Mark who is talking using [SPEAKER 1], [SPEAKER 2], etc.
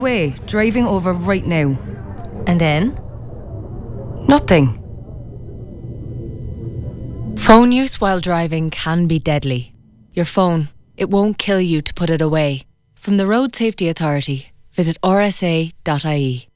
[SPEAKER 1] Way, driving over right now.
[SPEAKER 2] And then?
[SPEAKER 1] Nothing.
[SPEAKER 2] Phone use while driving can be deadly. Your phone, it won't kill you to put it away. From the Road Safety Authority, visit rsa.ie.